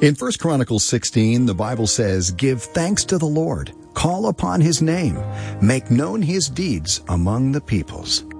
In 1 Chronicles 16, the Bible says, "Give thanks to the Lord, call upon his name, make known his deeds among the peoples."